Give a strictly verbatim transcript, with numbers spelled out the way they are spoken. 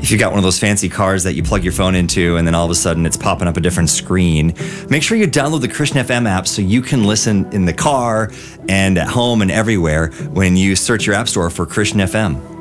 if you got one of those fancy cars that you plug your phone into and then all of a sudden it's popping up a different screen, make sure you download the Christian F M app so you can listen in the car and at home and everywhere when you search your app store for Christian F M.